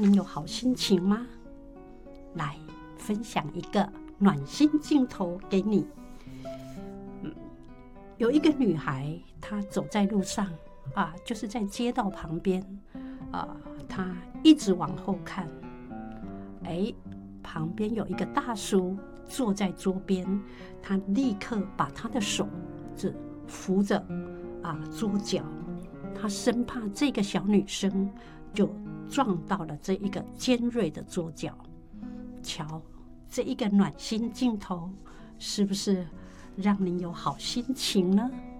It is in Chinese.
您有好心情吗？来分享一个暖心镜头给你。有一个女孩，她走在路上就是在街道旁边她一直往后看，旁边有一个大叔坐在桌边，他立刻把他的手扶着桌角，他生怕这个小女生就撞到了这一个尖锐的桌角。瞧，这一个暖心镜头是不是让您有好心情呢？